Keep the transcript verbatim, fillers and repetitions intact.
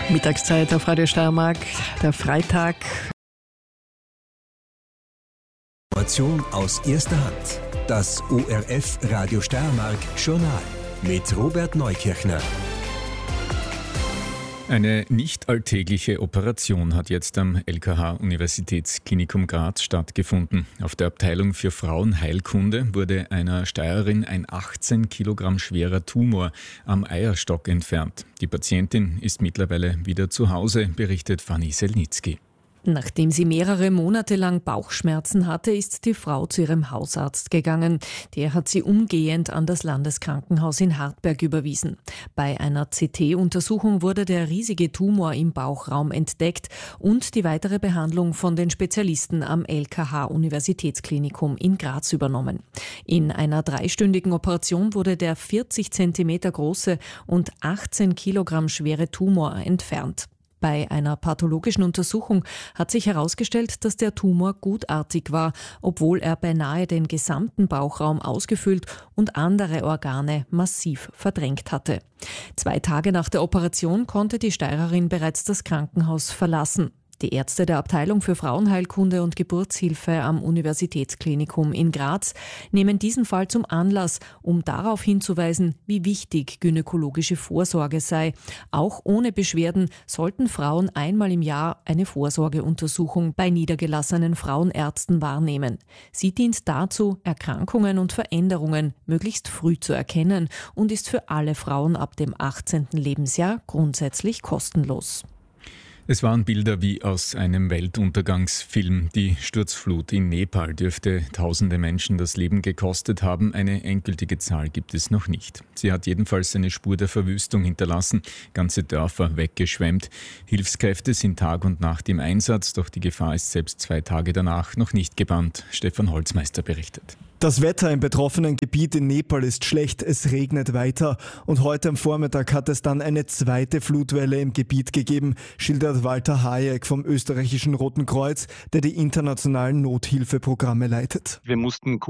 Mittagszeit auf Radio Steiermark, der Freitag. Information aus erster Hand. Das O R F Radio Steiermark Journal mit Robert Neukirchner. Eine nicht alltägliche Operation hat jetzt am L K H-Universitätsklinikum Graz stattgefunden. Auf der Abteilung für Frauenheilkunde wurde einer Steirerin ein achtzehn Kilogramm schwerer Tumor am Eierstock entfernt. Die Patientin ist mittlerweile wieder zu Hause, berichtet Fanny Selnitzky. Nachdem sie mehrere Monate lang Bauchschmerzen hatte, ist die Frau zu ihrem Hausarzt gegangen. Der hat sie umgehend an das Landeskrankenhaus in Hartberg überwiesen. Bei einer C T-Untersuchung wurde der riesige Tumor im Bauchraum entdeckt und die weitere Behandlung von den Spezialisten am L K H-Universitätsklinikum in Graz übernommen. In einer dreistündigen Operation wurde der vierzig Zentimeter große und achtzehn Kilogramm schwere Tumor entfernt. Bei einer pathologischen Untersuchung hat sich herausgestellt, dass der Tumor gutartig war, obwohl er beinahe den gesamten Bauchraum ausgefüllt und andere Organe massiv verdrängt hatte. Zwei Tage nach der Operation konnte die Steirerin bereits das Krankenhaus verlassen. Die Ärzte der Abteilung für Frauenheilkunde und Geburtshilfe am Universitätsklinikum in Graz nehmen diesen Fall zum Anlass, um darauf hinzuweisen, wie wichtig gynäkologische Vorsorge sei. Auch ohne Beschwerden sollten Frauen einmal im Jahr eine Vorsorgeuntersuchung bei niedergelassenen Frauenärzten wahrnehmen. Sie dient dazu, Erkrankungen und Veränderungen möglichst früh zu erkennen und ist für alle Frauen ab dem achtzehnten Lebensjahr grundsätzlich kostenlos. Es waren Bilder wie aus einem Weltuntergangsfilm. Die Sturzflut in Nepal dürfte tausende Menschen das Leben gekostet haben. Eine endgültige Zahl gibt es noch nicht. Sie hat jedenfalls eine Spur der Verwüstung hinterlassen, ganze Dörfer weggeschwemmt. Hilfskräfte sind Tag und Nacht im Einsatz, doch die Gefahr ist selbst zwei Tage danach noch nicht gebannt. Stefan Holzmeister berichtet. Das Wetter im betroffenen Gebiet in Nepal ist schlecht, es regnet weiter und heute am Vormittag hat es dann eine zweite Flutwelle im Gebiet gegeben, schildert Walter Hayek vom österreichischen Roten Kreuz, der die internationalen Nothilfeprogramme leitet. Wir mussten